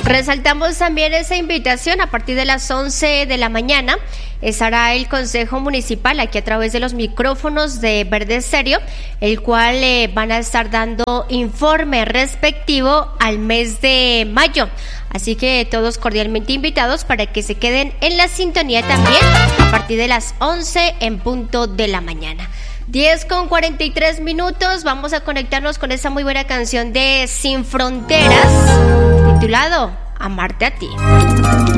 Resaltamos también esa invitación. A partir de las 11 de la mañana estará el Consejo Municipal aquí a través de los micrófonos de Verde Estéreo, el cual van a estar dando informe respectivo al mes de mayo. Así que todos cordialmente invitados para que se queden en la sintonía también a partir de las 11 en punto de la mañana. 10:43. Vamos a conectarnos con esta muy buena canción de Sin Fronteras, titulado Amarte a ti.